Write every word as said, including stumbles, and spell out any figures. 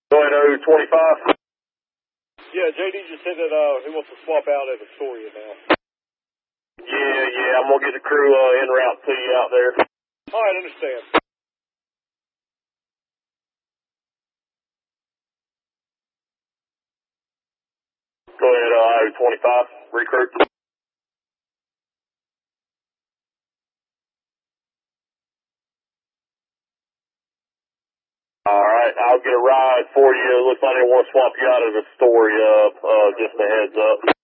Go ahead, O twenty-five. Yeah, J D just said that uh, he wants to swap out at Astoria now. Yeah, yeah, I'm going to get the crew uh, en route to you out there. All right, understand. Go ahead, uh, O twenty-five, recruit. All right, I'll get a ride for you. Looks like they want to swap you out of Astoria, uh, just a heads up.